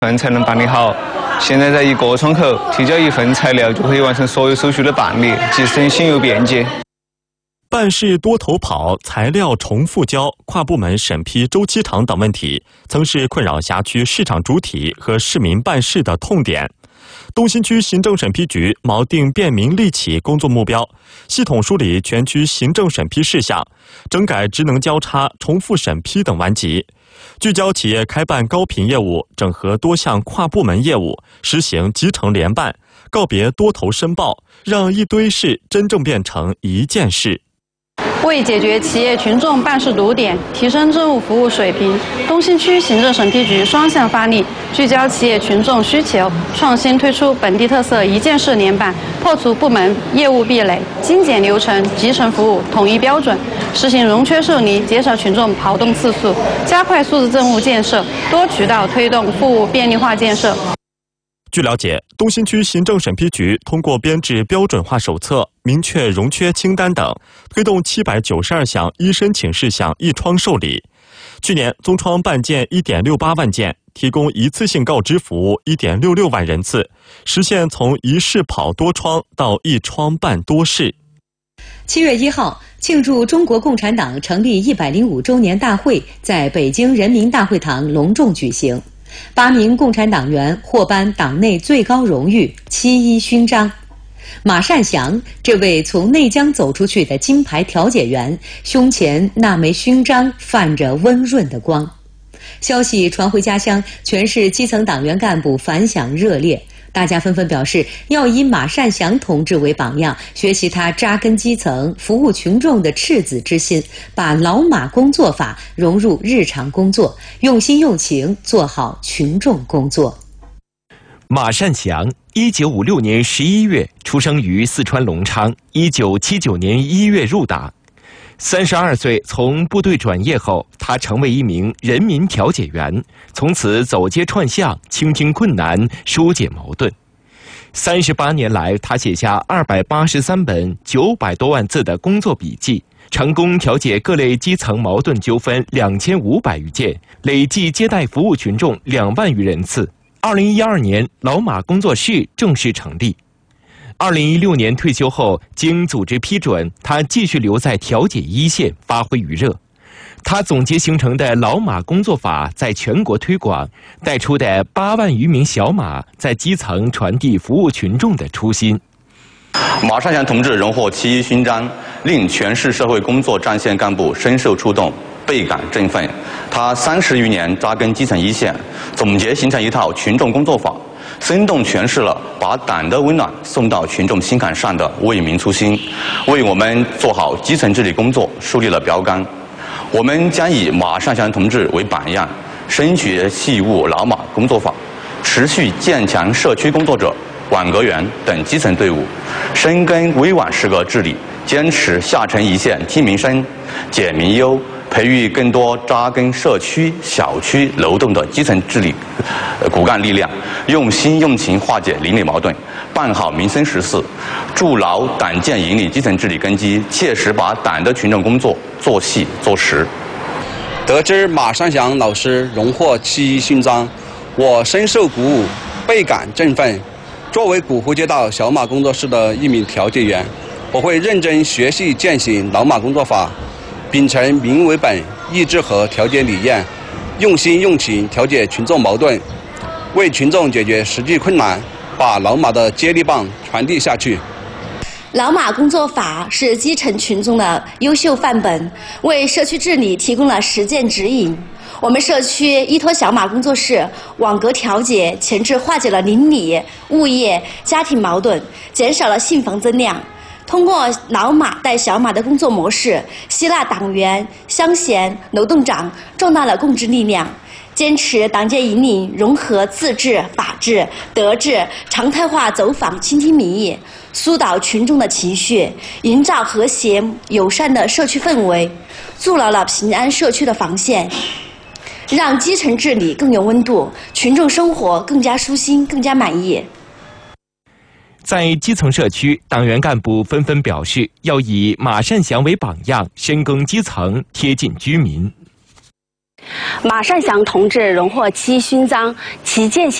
份才能办理好。现在在一个窗口提交一份材料，就可以完成所有手续的办理，既省心又便捷。 办事多头跑、材料重复交、跨部门审批周期长等问题，曾是困扰辖区市场主体和市民办事的痛点。东新区行政审批局锚定便民利企工作目标，系统梳理全区行政审批事项，整改职能交叉、重复审批等顽疾，聚焦企业开办高频业务，整合多项跨部门业务，实行基层联办，告别多头申报，让一堆事真正变成一件事。 为解决企业群众办事堵点，提升政务服务水平，东新区行政审批局双向发力，聚焦企业群众需求，创新推出本地特色一件事联办，破除部门业务壁垒，精简流程，集成服务，统一标准，实行容缺受理，减少群众跑动次数，加快数字政务建设，多渠道推动服务便利化建设。 据了解，东新区行政审批局通过编制标准化手册、明确容缺清单等，推动792项一申请事项一窗受理。去年综窗办件1.68万件，提供一次性告知服务1.66万人次，实现从一事跑多窗到一窗办多事。 7月1号，庆祝中国共产党成立105周年大会在北京人民大会堂隆重举行。8名共产党员获颁党内最高荣誉7·1勋章。马善祥这位从内江走出去的金牌调解员，胸前那枚勋章泛着温润的光。消息传回家乡，全市基层党员干部反响热烈，大家纷纷表示要以马善祥同志为榜样，学习他扎根基层、服务群众的赤子之心，把老马工作法融入日常工作，用心用情做好群众工作。 马善祥1956年11月出生于四川隆昌，1979年1月入党。32岁从部队转业后，他成为一名人民调解员，从此走街串巷，倾听困难，疏解矛盾。38年来，他写下283本900多万字的工作笔记，成功调解各类基层矛盾纠纷2500余件，累计接待服务群众2万余人次。2012年，老马工作室正式成立。2016年退休后，经组织批准，他继续留在调解一线，发挥余热。他总结形成的老马工作法在全国推广，带出的8万余名小马在基层传递服务群众的初心。 马善祥同志荣获7·1勋章，令全市社会工作战线干部深受触动，倍感振奋。他30余年扎根基层一线，总结形成一套群众工作法，生动诠释了把党的温暖送到群众心坎上的为民初心，为我们做好基层治理工作树立了标杆。我们将以马善祥同志为榜样，深学细悟老马工作法，持续建强社区工作者、网格员等基层队伍，深耕委婉适格治理，坚持下沉一线听民生、解民忧，培育更多扎根社区、小区流动的基层治理骨干力量，用心用情化解邻里矛盾，办好民生实事，筑牢党建引领基层治理根基，切实把党的群众工作做细做实。 得知马善祥老师荣获7·1勋章，我深受鼓舞，倍感振奋。作为古湖街道小马工作室的一名调解员，我会认真学习践行老马工作法，秉承民为本、义治和调解理念，用心用情调解群众矛盾，为群众解决实际困难，把老马的接力棒传递下去。 老马工作法是基层群众的优秀范本，为社区治理提供了实践指引。我们社区依托小马工作室网格调解，前置化解了邻里、物业、家庭矛盾，减少了信访增量。通过老马带小马的工作模式，吸纳党员、乡贤、楼栋长壮大了共治力量。坚持党建引领融合自治、法治、德治，常态化走访倾听民意，疏导群众的情绪，营造和谐友善的社区氛围，筑牢了平安社区的防线，让基层治理更有温度，群众生活更加舒心、更加满意。 在基层社区，党员干部纷纷表示要以马善祥为榜样，深耕基层，贴近居民。 马善祥同志荣获7勋章，旗舰